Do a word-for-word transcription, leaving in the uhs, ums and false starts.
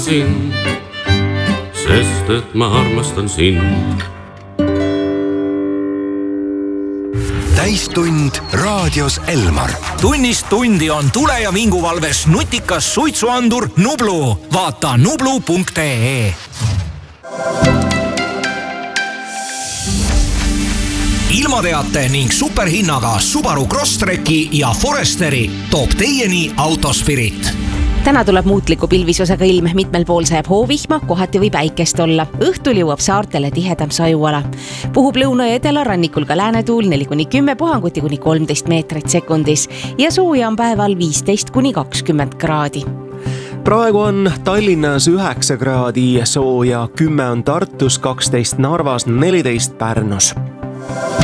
sind, sest et ma armastan sind. Täistund raadios Elmar. Tunnist tundi on tule- ja vinguvalves nutikas suitsuandur Nublu. Vaata nublu punkt ee. Ilmateate ning superhinnaga Subaru Crosstreki ja Foresteri toob teieni Autospirit. Täna tuleb muutliku pilvisusega ilm, mitmel pool sajab hoovihma, kohati võib äikest olla. Õhtul jõuab saartele tihedam sajuala. Puhub lõuna ja edela rannikul ka läänetuul neli kuni kümme, puhanguti kuni kolmteist meetrit sekundis ja sooja on päeval viisteist kuni kakskümmend kraadi. Praegu on Tallinnas üheksa kraadi sooja, kümme on Tartus, kaksteist Narvas, neliteist Pärnus.